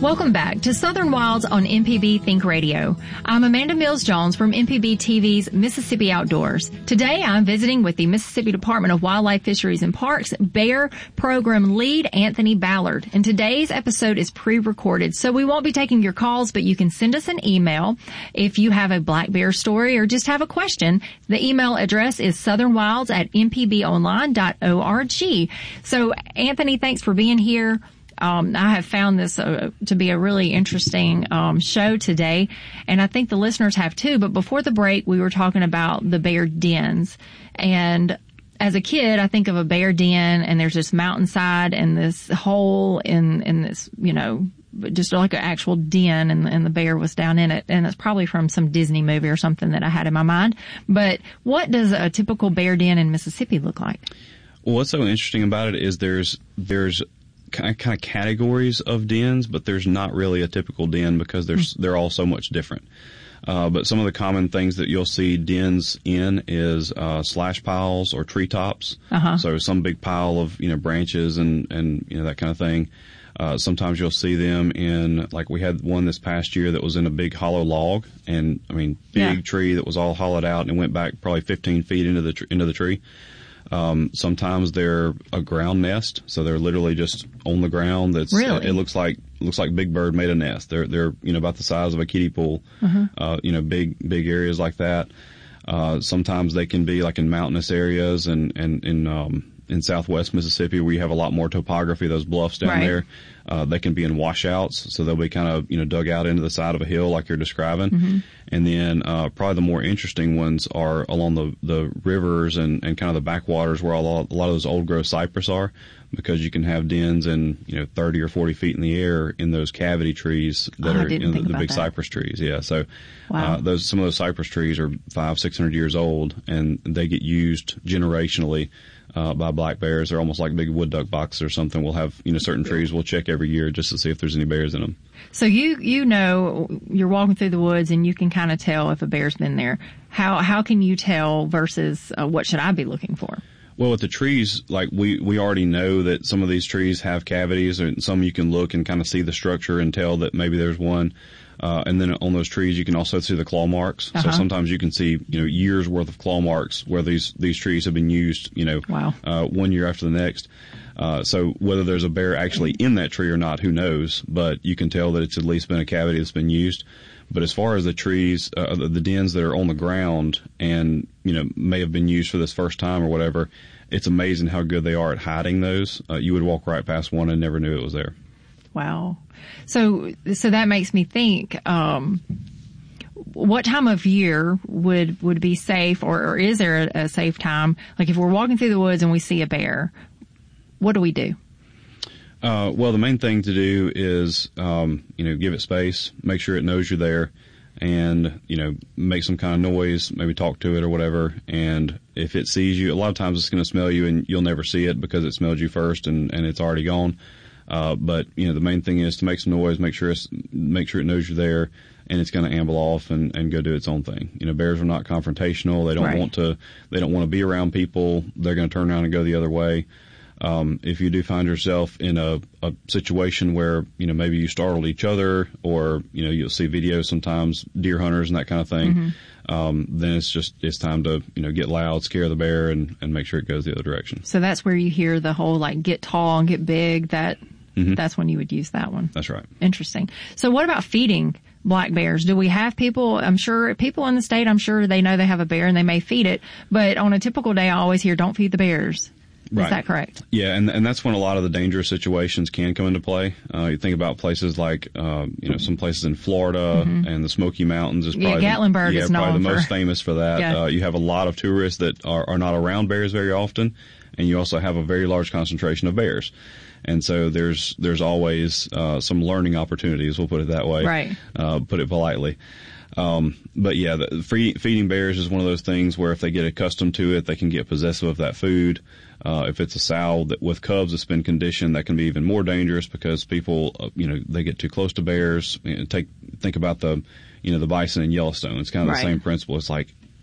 Welcome back to Southern Wilds on MPB Think Radio. I'm Amanda Mills-Jones from MPB TV's Mississippi Outdoors. Today I'm visiting with the Mississippi Department of Wildlife, Fisheries, and Parks Bear Program Lead, Anthony Ballard. And today's episode is pre-recorded, so we won't be taking your calls, but you can send us an email if you have a black bear story or just have a question. The email address is southernwilds@mpbonline.org. So, Anthony, thanks for being here. I have found this to be a really interesting show today, and I think the listeners have too. But before the break, we were talking about the bear dens. And as a kid, I think of a bear den, and there's this mountainside and this hole in this, you know, just like an actual den, and the bear was down in it. And it's probably from some Disney movie or something that I had in my mind. But what does a typical bear den in Mississippi look like? Well, what's so interesting about it is there's kind of categories of dens, but there's not really a typical den because they're all so much different. But some of the common things that you'll see dens in is slash piles or treetops. So some big pile of, you know, branches and you know, that kind of thing. Sometimes you'll see them in, like we had one this past year that was in a big hollow log, and I mean big tree that was all hollowed out and it went back probably 15 feet into the tree. Sometimes they're a ground nest, so they're literally just on the ground. That's really? It looks like Big Bird made a nest. They're you know, about the size of a kiddie pool. You know, big areas like that. Sometimes they can be like in mountainous areas and in southwest Mississippi where you have a lot more topography, those bluffs down there. They can be in washouts, so they'll be kind of, you know, dug out into the side of a hill like you're describing. And then probably the more interesting ones are along the rivers and kind of the backwaters where a lot of those old growth cypress are, because you can have dens in, you know, 30 or 40 feet in the air in those cavity trees that are, you know, the big cypress trees. Yeah. So some of those cypress trees are 500-600 years old, and they get used generationally by black bears. They're almost like big wood duck boxes or something. We'll have, you know, certain trees we'll check every year just to see if there's any bears in them. So you know, you're walking through the woods and you can kind of tell if a bear's been there. How can you tell versus what should I be looking for? Well, with the trees, like we already know that some of these trees have cavities, and some you can look and kind of see the structure and tell that maybe there's one. And then on those trees, you can also see the claw marks. So sometimes you can see, you know, years worth of claw marks where these trees have been used, you know, 1 year after the next. So whether there's a bear actually in that tree or not, who knows? But you can tell that it's at least been a cavity that's been used. But as far as the trees, the dens that are on the ground and, you know, may have been used for this first time or whatever, it's amazing how good they are at hiding those. You would walk right past one and never knew it was there. Wow. So that makes me think, what time of year would be safe, or is there a safe time? Like if we're walking through the woods and we see a bear, what do we do? Well, the main thing to do is, you know, give it space, make sure it knows you're there, and, you know, make some kind of noise, maybe talk to it or whatever. And if it sees you, a lot of times it's going to smell you and you'll never see it because it smelled you first and it's already gone. But, you know, the main thing is to make some noise, make sure it knows you're there, and it's going to amble off and go do its own thing. You know, bears are not confrontational. They don't want to be around people. They're going to turn around and go the other way. If you do find yourself in a situation where, you know, maybe you startled each other, or, you know, you'll see videos sometimes, deer hunters and that kind of thing, then it's time to, you know, get loud, scare the bear, and make sure it goes the other direction. So that's where you hear the whole, like, get tall and get big, that's when you would use that one. That's right. Interesting. So what about feeding black bears? Do we have people, I'm sure people in the state, I'm sure they know they have a bear and they may feed it, but on a typical day I always hear, don't feed the bears. Is that correct? Yeah, and that's when a lot of the dangerous situations can come into play. You think about places like, you know, some places in Florida and the Smoky Mountains is probably Gatlinburg is known probably the most famous for that. Yeah. You have a lot of tourists that are not around bears very often, and you also have a very large concentration of bears. And so there's always some learning opportunities, we'll put it that way. Right. Put it politely. But yeah, feeding bears is one of those things where if they get accustomed to it, they can get possessive of that food. If it's a sow with cubs that's been conditioned, that can be even more dangerous because people, you know, they get too close to bears. Think about the bison in Yellowstone. It's kind of the same principle. It's like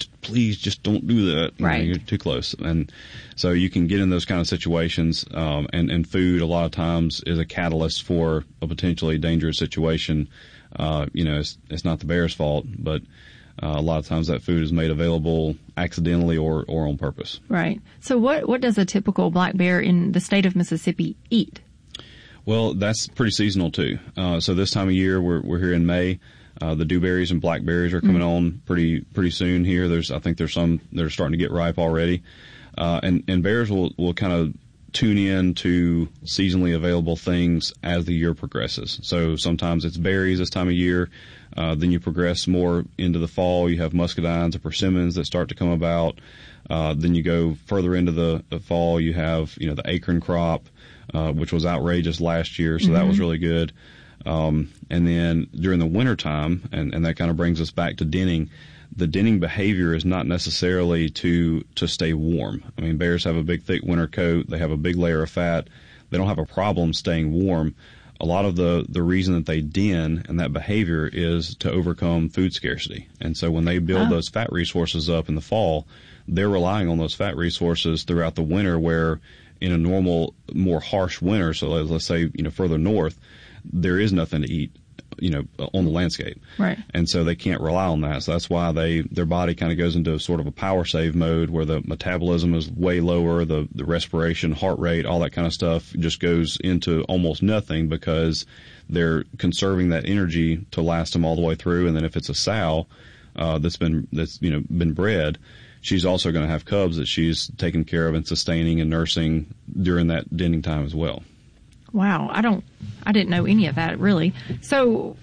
please just don't do that. Right. You're too close. And so you can get in those kind of situations, and food a lot of times is a catalyst for a potentially dangerous situation. It's not the bear's fault, but a lot of times that food is made available accidentally or on purpose. Right. So what does a typical black bear in the state of Mississippi eat? Well, that's pretty seasonal too. So this time of year, we're here in May. The dewberries and blackberries are coming on pretty soon here. I think there's some that are starting to get ripe already. And bears will kind of tune in to seasonally available things as the year progresses. So sometimes it's berries this time of year. Then you progress more into the fall. You have muscadines or persimmons that start to come about. Then you go further into the fall. You have, the acorn crop, which was outrageous last year. So that was really good. And then during the wintertime, and that kind of brings us back to denning, the denning behavior is not necessarily to stay warm. I mean, bears have a big, thick winter coat. They have a big layer of fat. They don't have a problem staying warm. A lot of the reason that they den and that behavior is to overcome food scarcity. And so when they build those fat resources up in the fall, they're relying on those fat resources throughout the winter, where in a normal, more harsh winter, so let's say, further north, there is nothing to eat, on the landscape. Right. And so they can't rely on that. So that's why their body kind of goes into sort of a power save mode, where the metabolism is way lower, the respiration, heart rate, all that kind of stuff just goes into almost nothing, because they're conserving that energy to last them all the way through. And then if it's a sow, that's been bred, she's also going to have cubs that she's taking care of and sustaining and nursing during that denning time as well. Wow, I didn't know any of that, really. So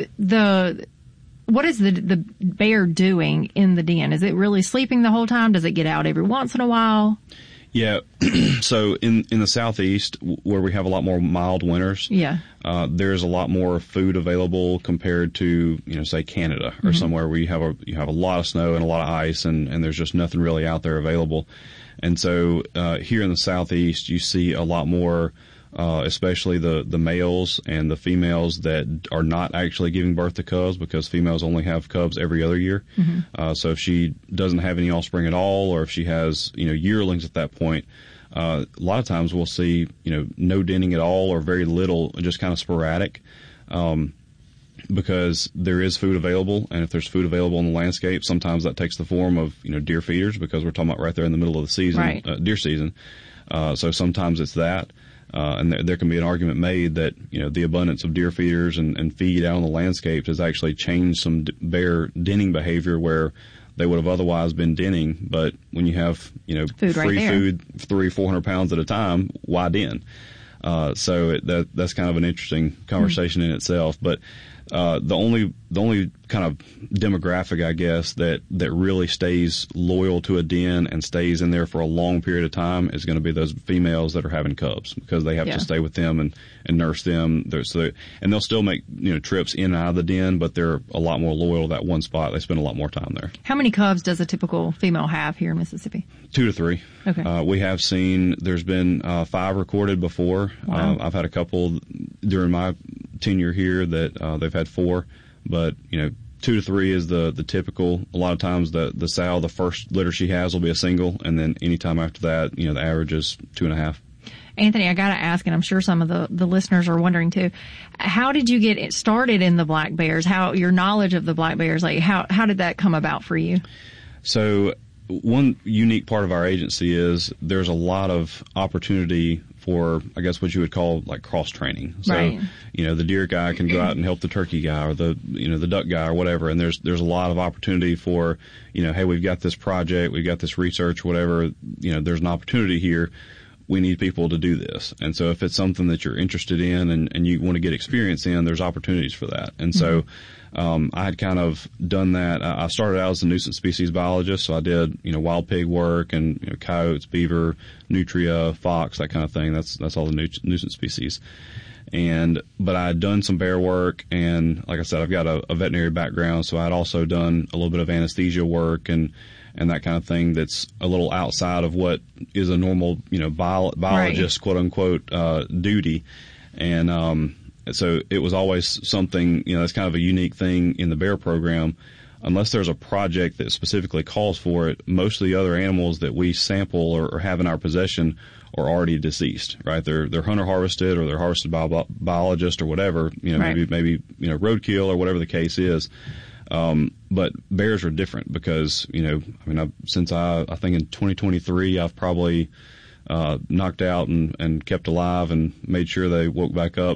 what is the bear doing in the den? Is it really sleeping the whole time? Does it get out every once in a while? Yeah. So in the southeast, where we have a lot more mild winters, there's a lot more food available compared to, say Canada or somewhere where you have a lot of snow and a lot of ice, and there's just nothing really out there available. And so here in the southeast, you see a lot more, especially the males and the females that are not actually giving birth to cubs, because females only have cubs every other year. So if she doesn't have any offspring at all, or if she has, yearlings at that point, a lot of times we'll see, no denning at all or very little, just kind of sporadic, because there is food available. And if there's food available in the landscape, sometimes that takes the form of, deer feeders, because we're talking about right there in the middle of the season, right. Deer season. So sometimes it's that. And there can be an argument made that, the abundance of deer feeders and feed out on the landscapes has actually changed some bear denning behavior, where they would have otherwise been denning. But when you have, food free right food, 300-400 pounds at a time, why den? So that's kind of an interesting conversation in itself. But the only kind of demographic, I guess, that really stays loyal to a den and stays in there for a long period of time is going to be those females that are having cubs, because they have to stay with them and nurse them. And they'll still make, trips in and out of the den, but they're a lot more loyal to that one spot. They spend a lot more time there. How many cubs does a typical female have here in Mississippi? 2 to 3. Okay. We have seen, there's been 5 recorded before. Wow. I've had a couple during my tenure here that they've had 4, but 2 to 3 is the typical. A lot of times the sow, the first litter she has will be a single, and then any time after that, the average is 2.5. Anthony, I got to ask, and I'm sure some of the listeners are wondering too, how did you get started in the black bears? How your knowledge of the black bears, how did that come about for you? So one unique part of our agency is there's a lot of opportunity for, I guess, what you would call like cross training. So, right. The deer guy can go out and help the turkey guy, or the duck guy or whatever. And there's a lot of opportunity for, hey, we've got this project, we've got this research, whatever, there's an opportunity here. We need people to do this. And so if it's something that you're interested in and you want to get experience in, there's opportunities for that. And so, I had kind of done that. I started out as a nuisance species biologist, so I did, wild pig work and, coyotes, beaver, nutria, fox, that kind of thing. That's all the nuisance species. But I had done some bear work, and like I said, I've got a veterinary background, so I'd also done a little bit of anesthesia work and that kind of thing that's a little outside of what is a normal, biologist, right. quote unquote, duty. And, so it was always something, that's kind of a unique thing in the bear program. unless there's a project that specifically calls for it, most of the other animals that we sample or have in our possession are already deceased, right? They're hunter harvested, or they're harvested by a biologist or whatever, right. maybe roadkill or whatever the case is. But bears are different because, since I think in 2023, I've probably knocked out and kept alive and made sure they woke back up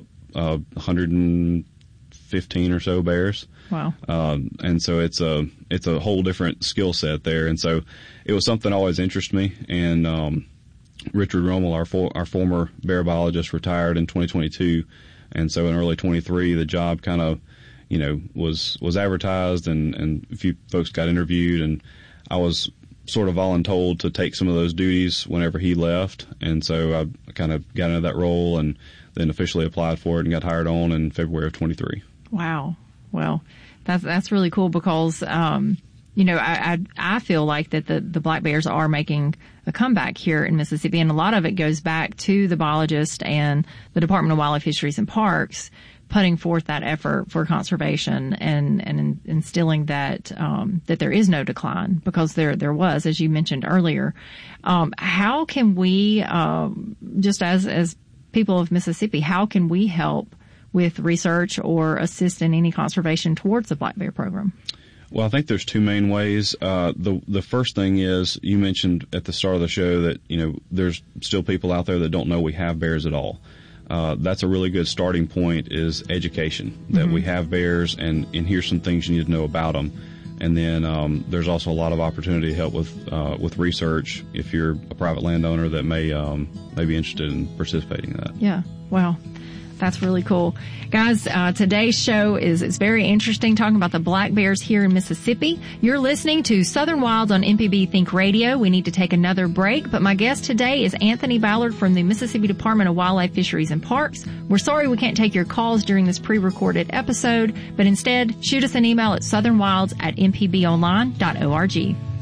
115 or so bears. Wow. And so it's a whole different skill set there. And so it was something that always interested me. And Richard Rommel, our former bear biologist, retired in 2022. And so in early 23, the job kind of, was advertised, and a few folks got interviewed, and I was sort of voluntold to take some of those duties whenever he left. And so I kind of got into that role and then officially applied for it and got hired on in February of 23. Wow. Well, that's really cool because, I feel like that the black bears are making a comeback here in Mississippi, and a lot of it goes back to the biologist and the Department of Wildlife, Fisheries, and Parks putting forth that effort for conservation and instilling that that there is no decline, because there was, as you mentioned earlier. How can we, just as people of Mississippi, how can we help with research or assist in any conservation towards the black bear program? Well, I think there's two main ways. The first thing is, you mentioned at the start of the show that, there's still people out there that don't know we have bears at all. That's a really good starting point, is education, that we have bears, and here's some things you need to know about them. And then there's also a lot of opportunity to help with research if you're a private landowner that may be interested in participating in that. Yeah, well, that's really cool. Guys, today's show is very interesting, talking about the black bears here in Mississippi. You're listening to Southern Wilds on MPB Think Radio. We need to take another break, but my guest today is Anthony Ballard from the Mississippi Department of Wildlife, Fisheries, and Parks. We're sorry we can't take your calls during this pre-recorded episode, but instead, shoot us an email at southernwilds@mpbonline.org.